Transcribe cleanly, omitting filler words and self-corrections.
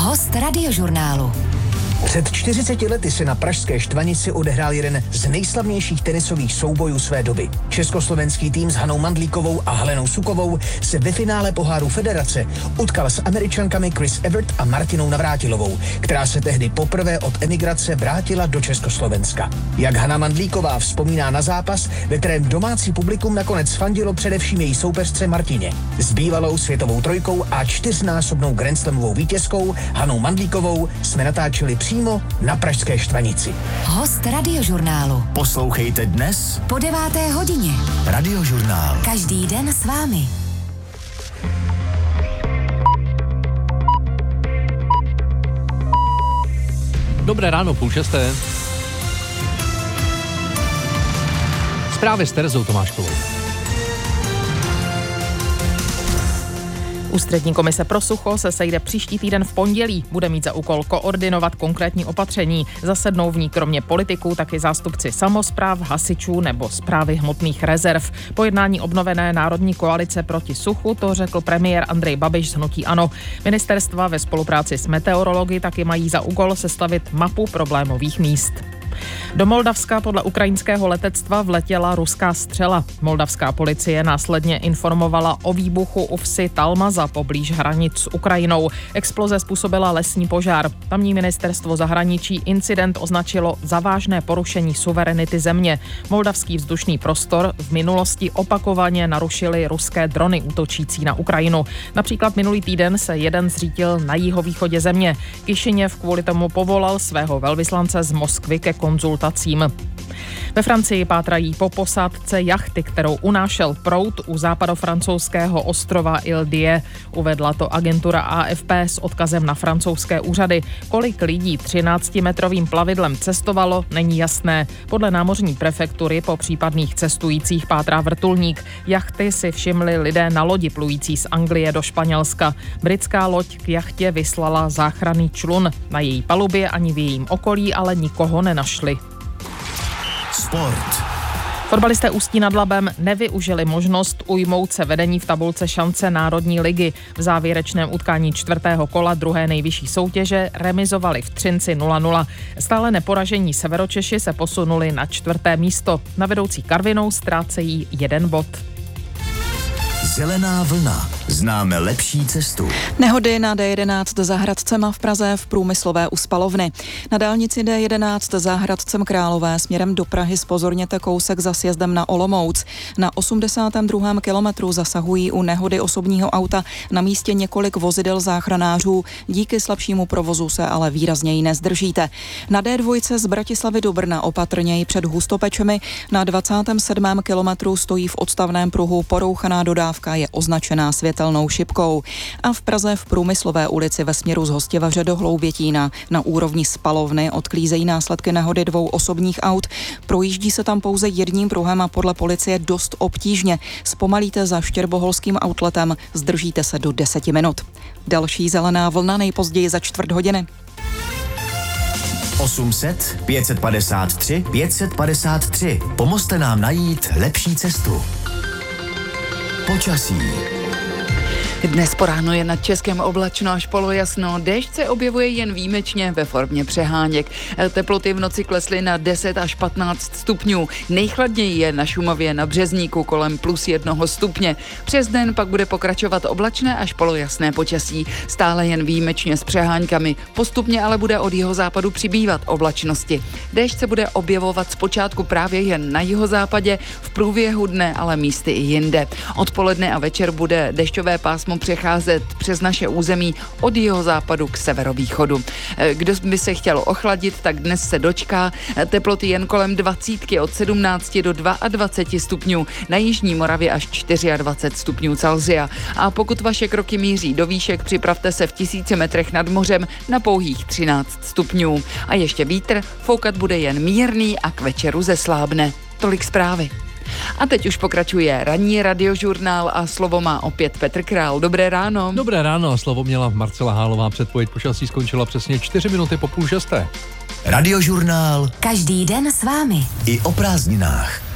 Host Radiožurnálu. Před 40 lety se na pražské Štvanici odehrál jeden z nejslavnějších tenisových soubojů své doby. Československý tým s Hanou Mandlíkovou a Helenou Sukovou se ve finále poháru Federace utkal s Američankami Chris Evert a Martinou Navrátilovou, která se tehdy poprvé od emigrace vrátila do Československa. Jak Hana Mandlíková vzpomíná na zápas, ve kterém domácí publikum nakonec fandilo především její soupeřce Martině. S bývalou světovou trojkou a 4násobnou grandslamovou vítězkou Hanou Mandlíkovou jsme natáčeli přímo na pražské Štvanici. Host Radiožurnálu. Poslouchejte dnes Po 9. hodině. Radiožurnál. Každý den s vámi. Dobré ráno, 5:30. Zprávy s Terezou Tomáškovou. Ústřední komise pro sucho se sejde příští týden v pondělí. Bude mít za úkol koordinovat konkrétní opatření. Zasednou v ní kromě politiků taky zástupci samospráv, hasičů nebo správy hmotných rezerv. Po jednání obnovené Národní koalice proti suchu to řekl premiér Andrej Babiš z hnutí ANO. Ministerstva ve spolupráci s meteorology taky mají za úkol sestavit mapu problémových míst. Do Moldavska podle ukrajinského letectva vletěla ruská střela. Moldavská policie následně informovala o výbuchu u vsi Talmaza poblíž hranic s Ukrajinou. Exploze způsobila lesní požár. Tamní ministerstvo zahraničí incident označilo za vážné porušení suverenity země. Moldavský vzdušný prostor v minulosti opakovaně narušily ruské drony útočící na Ukrajinu. Například minulý týden se jeden zřítil na jihovýchodě země. Kišiněv kvůli tomu povolal svého velvyslance z Moskvy ke konzultacím. Ve Francii pátrají po posádce jachty, kterou unášel proud u západofrancouzského ostrova Île-d'Yeu. Uvedla to agentura AFP s odkazem na francouzské úřady. Kolik lidí 13-metrovým plavidlem cestovalo, není jasné. Podle námořní prefektury po případných cestujících pátrá vrtulník. Jachty si všimli lidé na lodi plující z Anglie do Španělska. Britská loď k jachtě vyslala záchranný člun. Na její palubě ani v jejím okolí ale nikoho nenašli. Sport. Fotbalisté Ústí nad Labem nevyužili možnost ujmout se vedení v tabulce šance Národní ligy. V závěrečném utkání 4. kola druhé nejvyšší soutěže remizovali v Třinci 0-0. Stále neporažení Severočeši se posunuli na 4. místo. Na vedoucí Karvinou ztrácejí 1 bod. Zelená vlna. Známe lepší cestu. Nehody na D11 za Hradcema v Praze v průmyslové u spalovny. Na dálnici D11 za Hradcem Králové směrem do Prahy zpozorněte kousek za sjezdem na Olomouc. Na 82. kilometru zasahují u nehody osobního auta na místě několik vozidel záchranářů. Díky slabšímu provozu se ale výrazněji nezdržíte. Na D2 z Bratislavy do Brna opatrněji před Hustopečemi. Na 27. kilometru stojí v odstavném pruhu porouchaná dodávka, je označená světelnou šipkou. A v Praze v Průmyslové ulici ve směru z Hostivaře do Hloubětína na úrovni spalovny odklízejí následky nehody 2 osobních aut. Projíždí se tam pouze jedním pruhem a podle policie dost obtížně. Zpomalíte za Štěrboholským outletem, zdržíte se do 10 minut. Další zelená vlna nejpozději za 4 hodiny. 800 553 553. Pomozte nám najít lepší cestu. Počasí. Dnes po ráno je nad Českem oblačno až polojasno. Déšť se objevuje jen výjimečně ve formě přeháněk. Teploty v noci klesly na 10 až 15 stupňů. Nejchladněji je na Šumavě na Březníku kolem +1 stupně. Přes den pak bude pokračovat oblačné až polojasné počasí. Stále jen výjimečně s přeháňkami. Postupně ale bude od jihozápadu přibývat oblačnosti. Déšť se bude objevovat zpočátku právě jen na jihozápadě, v průběhu dne ale místy i jinde. Odpoledne a večer bude dešťové pásmo přecházet přes naše území od jihozápadu k severovýchodu. Kdo by se chtěl ochladit, tak dnes se dočká teploty jen kolem 20 od 17 do 22 stupňů, na jižní Moravě až 24 stupňů Celsia. A pokud vaše kroky míří do výšek, připravte se v 1000 metrech nad mořem na pouhých 13 stupňů. A ještě vítr, foukat bude jen mírný a k večeru zeslábne. Tolik zprávy. A teď už pokračuje ranní radiožurnál a slovo má opět Petr Král. Dobré ráno. Dobré ráno, slovo měla Marcela Hálová, předpověď počasí skončila přesně 4 minuty po 5:30. Radiožurnál. Každý den s vámi. I o prázdninách.